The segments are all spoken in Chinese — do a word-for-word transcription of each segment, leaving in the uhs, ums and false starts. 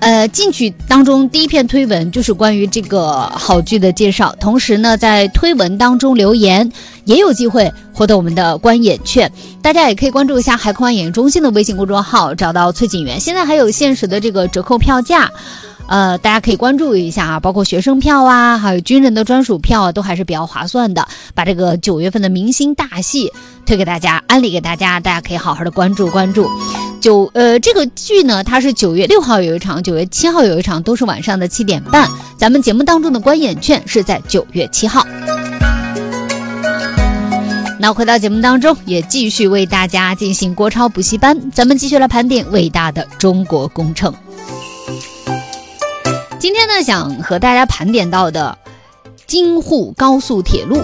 呃，进去当中第一篇推文就是关于这个好剧的介绍，同时呢，在推文当中留言也有机会获得我们的观演券。大家也可以关注一下海空湾演艺中心的微信公众号，找到崔景元。现在还有限时的这个折扣票价，呃，大家可以关注一下啊，包括学生票啊，还有军人的专属票啊，都还是比较划算的。把这个九月份的明星大戏推给大家，安利给大家，大家可以好好的关注关注。九呃，这个剧呢，它是九月六号有一场，九月七号有一场，都是晚上的七点半。咱们节目当中的观演券是在九月七号。那回到节目当中，也继续为大家进行国超补习班，咱们继续来盘点伟大的中国工程。今天呢，想和大家盘点到的京沪高速铁路。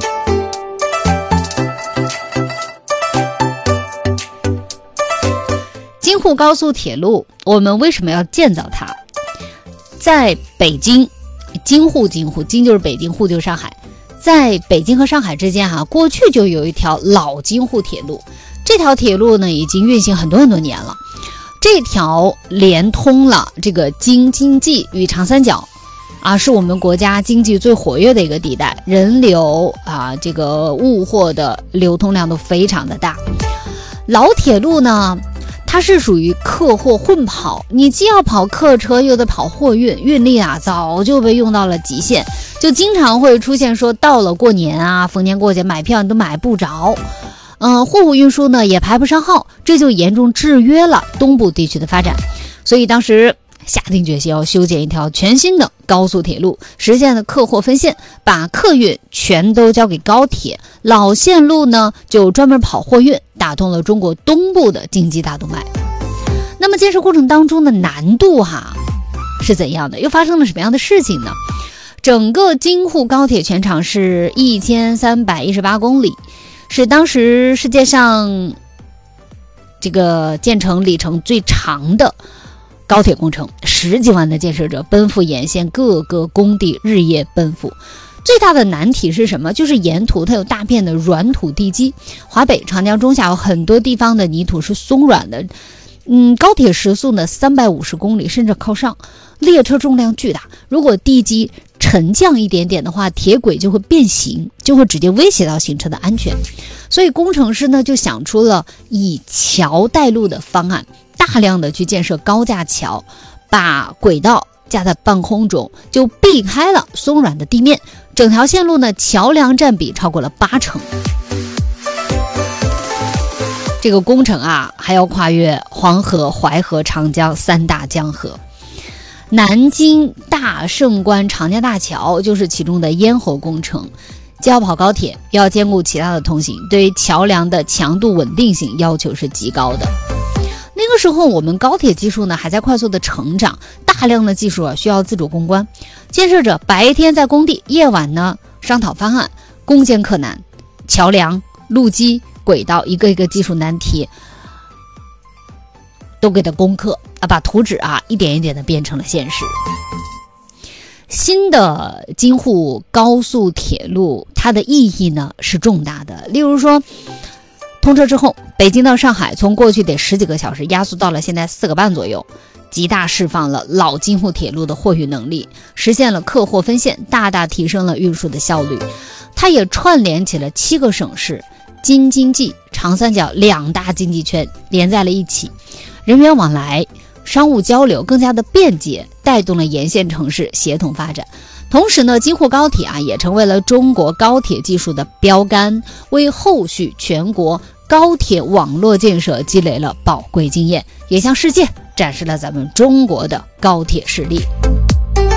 京沪高速铁路，我们为什么要建造它？在北京，京沪京沪，京就是北京，沪就是上海。在北京和上海之间啊，过去就有一条老京沪铁路。这条铁路呢，已经运行很多很多年了。这条连通了这个京津冀与长三角啊，是我们国家经济最活跃的一个地带，人流啊，这个物货的流通量都非常的大。老铁路呢，它是属于客货混跑，你既要跑客车又得跑货运，运力啊早就被用到了极限，就经常会出现说到了过年啊，逢年过节买票你都买不着，嗯，货物运输呢也排不上号，这就严重制约了东部地区的发展。所以当时下定决心要修建一条全新的高速铁路，实现了客货分线，把客运全都交给高铁，老线路呢就专门跑货运，打通了中国东部的经济大动脉。那么建设过程当中的难度哈是怎样的？又发生了什么样的事情呢？整个京沪高铁全长是一千三百一十八公里，是当时世界上这个建成里程最长的高铁工程，十几万的建设者奔赴沿线各个工地，日夜奔赴。最大的难题是什么？就是沿途它有大片的软土地基，华北、长江中下有很多地方的泥土是松软的。嗯，高铁时速呢三百五十公里甚至靠上，列车重量巨大，如果地基沉降一点点的话，铁轨就会变形，就会直接威胁到行车的安全。所以工程师呢就想出了以桥带路的方案，大量的去建设高架桥，把轨道架在半空中，就避开了松软的地面。整条线路呢，桥梁占比超过了八成。这个工程啊，还要跨越黄河、淮河、长江三大江河。南京大胜关长江大桥就是其中的咽喉工程。既要跑高铁，又要兼顾其他的通行，对桥梁的强度稳定性要求是极高的。那个时候我们高铁技术呢还在快速的成长，大量的技术啊需要自主攻关。建设者白天在工地，夜晚呢商讨方案，攻坚克难，桥梁、路基、轨道一个一个技术难题都给它攻克啊，把图纸啊一点一点的变成了现实。新的京沪高速铁路它的意义呢是重大的，例如说通车之后，北京到上海从过去得十几个小时压缩到了现在四个半左右，极大释放了老京沪铁路的货运能力，实现了客货分线，大大提升了运输的效率。它也串联起了七个省市，京津冀、长三角两大经济圈连在了一起，人员往来、商务交流更加的便捷，带动了沿线城市协同发展。同时呢，京沪高铁啊也成为了中国高铁技术的标杆，为后续全国高铁网络建设积累了宝贵经验，也向世界展示了咱们中国的高铁实力。